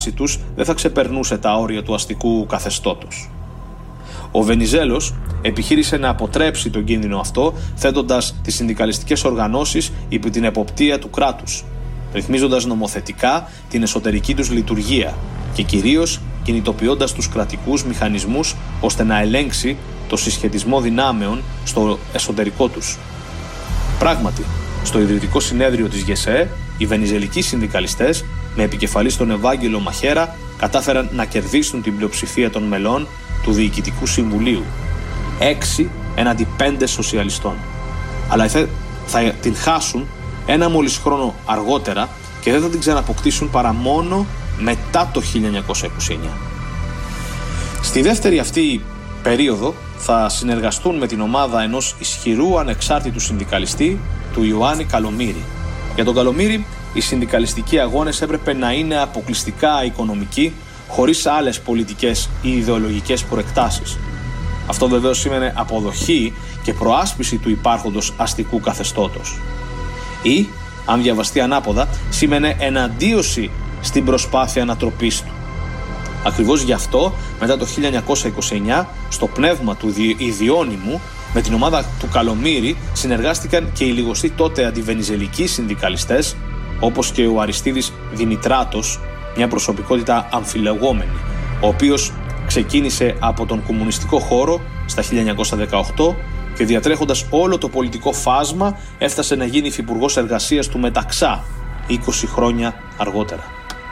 τους δεν θα ξεπερνούσε τα όρια του αστικού καθεστώτος. Ο Βενιζέλος επιχείρησε να αποτρέψει τον κίνδυνο αυτό, θέτοντας τις συνδικαλιστικές οργανώσεις υπό την εποπτεία του κράτους, ρυθμίζοντας νομοθετικά την εσωτερική τους λειτουργία και κυρίως κινητοποιώντας τους κρατικούς μηχανισμούς ώστε να ελέγξει το συσχετισμό δυνάμεων στο εσωτερικό τους. Πράγματι, στο ιδρυτικό συνέδριο της ΓΕΣΕΕ, οι βενιζελικοί συνδικαλιστές, με επικεφαλής τον Ευάγγελο Μαχέρα, κατάφεραν να κερδίσουν την πλειοψηφία των μελών του Διοικητικού Συμβουλίου, 6 έναντι 5 σοσιαλιστών. Αλλά θα την χάσουν ένα μόλις χρόνο αργότερα και δεν θα την ξαναποκτήσουν παρά μόνο μετά το 1929. Στη δεύτερη αυτή περίοδο θα συνεργαστούν με την ομάδα ενός ισχυρού ανεξάρτητου συνδικαλιστή, του Ιωάννη Καλομήρη. Για τον Καλομήρη, οι συνδικαλιστικοί αγώνες έπρεπε να είναι αποκλειστικά οικονομικοί, χωρίς άλλες πολιτικές ή ιδεολογικές προεκτάσεις. Αυτό βεβαίως σήμαινε αποδοχή και προάσπιση του υπάρχοντος αστικού καθεστώτος. Ή, αν διαβαστεί ανάποδα, σήμαινε εναντίωση στην προσπάθεια ανατροπής του. Ακριβώς γι' αυτό, μετά το 1929, στο πνεύμα του ιδιώνυμου, με την ομάδα του Καλομήρη συνεργάστηκαν και οι λιγοστοί τότε αντιβενιζελικοί συνδικαλιστές, όπως και ο Αριστίδης Δημητράτος, μια προσωπικότητα αμφιλεγόμενη, ο οποίος ξεκίνησε από τον κομμουνιστικό χώρο στα 1918 και διατρέχοντας όλο το πολιτικό φάσμα έφτασε να γίνει υφυπουργός εργασίας του Μεταξά 20 χρόνια αργότερα.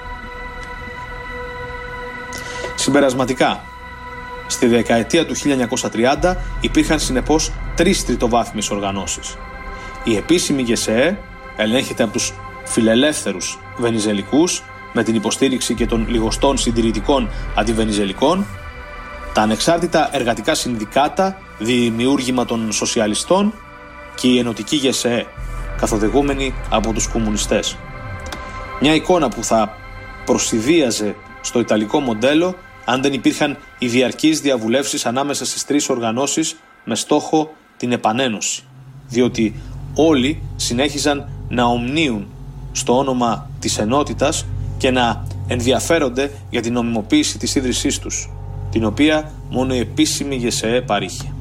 Συμπερασματικά, στη δεκαετία του 1930 υπήρχαν συνεπώς 3 τριτοβάθμιες οργανώσεις. Η επίσημη ΓΕΣΕΕ ελέγχεται από τους φιλελεύθερους βενιζελικούς με την υποστήριξη και των λιγοστών συντηρητικών αντιβενιζελικών, τα ανεξάρτητα εργατικά συνδικάτα, δημιούργημα των σοσιαλιστών και η ενωτική ΓΕΣΕΕ, καθοδηγούμενη από τους κομμουνιστές. Μια εικόνα που θα προσηδίαζε στο ιταλικό μοντέλο αν δεν υπήρχαν οι διαρκείς διαβουλεύσεις ανάμεσα στις 3 οργανώσεις με στόχο την επανένωση, διότι όλοι συνέχιζαν να ομνίουν στο όνομα της ενότητας και να ενδιαφέρονται για την νομιμοποίηση της ίδρυσής τους, την οποία μόνο η επίσημη ΓΕΣΕΕ παρήχε.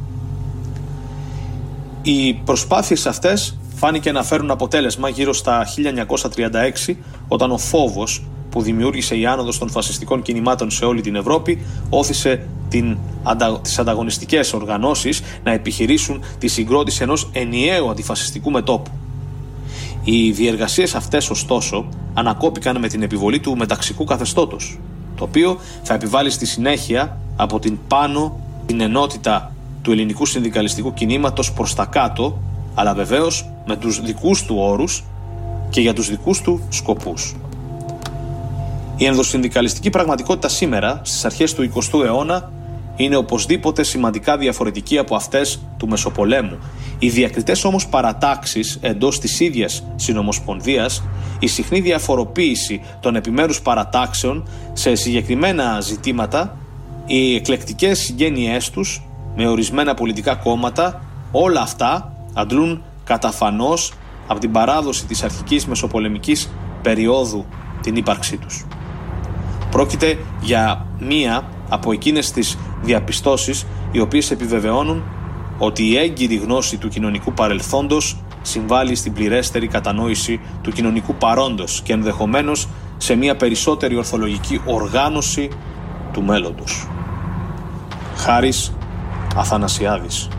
Οι προσπάθειες αυτές φάνηκε να φέρουν αποτέλεσμα γύρω στα 1936, όταν ο φόβος που δημιούργησε η άνοδος των φασιστικών κινημάτων σε όλη την Ευρώπη όθησε τις ανταγωνιστικές οργανώσεις να επιχειρήσουν τη συγκρότηση ενός ενιαίου αντιφασιστικού μετώπου. Οι διεργασίες αυτές, ωστόσο, ανακόπηκαν με την επιβολή του μεταξικού καθεστώτος, το οποίο θα επιβάλλει στη συνέχεια από την πάνω την ενότητα του ελληνικού συνδικαλιστικού κινήματος προς τα κάτω, αλλά βεβαίως με τους δικούς του όρους και για τους δικούς του σκοπούς. Η ενδοσυνδικαλιστική πραγματικότητα σήμερα, στις αρχές του 20ου αιώνα, είναι οπωσδήποτε σημαντικά διαφορετική από αυτές του Μεσοπολέμου. Οι διακριτές όμως παρατάξεις εντός της ίδιας συνομοσπονδίας, η συχνή διαφοροποίηση των επιμέρους παρατάξεων σε συγκεκριμένα ζητήματα, οι εκλεκτικές συγγένειές τους με ορισμένα πολιτικά κόμματα, όλα αυτά αντλούν καταφανώς από την παράδοση της αρχικής μεσοπολεμικής περίοδου την ύπαρξή τους. Πρόκειται για μία από εκείνες τις διαπιστώσεις οι οποίες επιβεβαιώνουν ότι η έγκυρη γνώση του κοινωνικού παρελθόντος συμβάλλει στην πληρέστερη κατανόηση του κοινωνικού παρόντος και ενδεχομένως σε μία περισσότερη ορθολογική οργάνωση του μέλλοντος. Χάρης Αθανασιάδης.